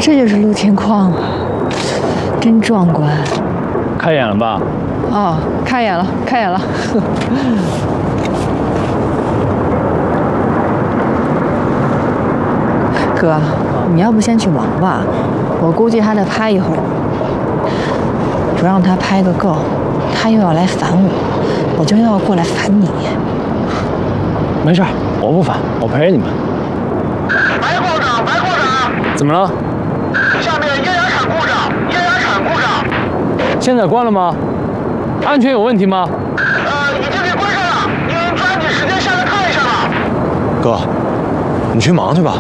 这就是陆天矿啊，真壮观。 开眼了吧？ 哦，开眼了，开眼了。哥，你要不先去忙吧，我估计还得拍一会儿。不让他拍个够，他又要来烦我，我就又要过来烦你。 没事，我不烦，我陪着你们。 白矿长，白矿长， 怎么了？ 下面液压铲故障，液压铲故障。 现在关了吗？安全有问题吗？ 已经给关上了，您抓紧时间下来看一下吧。 哥，你去忙去吧，